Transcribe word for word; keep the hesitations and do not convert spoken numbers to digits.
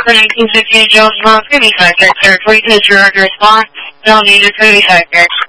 nineteen fifteen Jones Road, thirty-five, territory, please your response. No need to thirty-five,